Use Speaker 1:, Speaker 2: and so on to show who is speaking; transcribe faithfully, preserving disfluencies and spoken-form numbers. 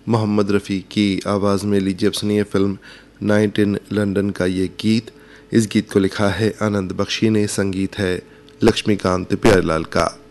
Speaker 1: मोहम्मद रफ़ी की आवाज़ में लीजिए अब सुनिए फिल्म नाइट इन लंदन का ये गीत। इस गीत को लिखा है आनंद बख्शी ने, संगीत है लक्ष्मीकांत प्यारेलाल का।